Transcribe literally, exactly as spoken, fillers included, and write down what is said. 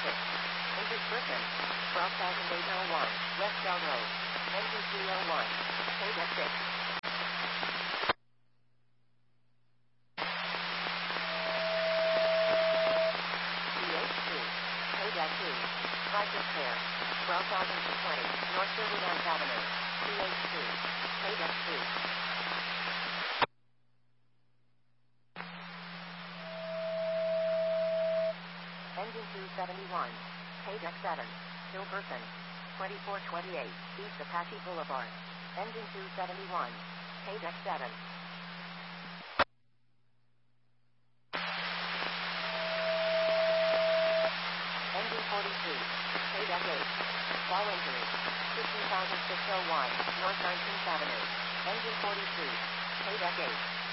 six. Engine person. twelve thousand eight oh one. West Bell Road. Engine three oh one. Page F six. P H two. Page F two. Cypress Fair. twelve thousand twenty. North thirty-ninth Avenue. P H two. Page F two. Engine two seventy-one. Page X seven. Hilberson. twenty-four twenty-eight. East Apache Boulevard. Engine two seventy-one. Page X seven. Engine forty-three. Page F eight. Fall injury. fifteen thousand six oh one. North nineteenth Avenue. Engine forty-three. Page F eight.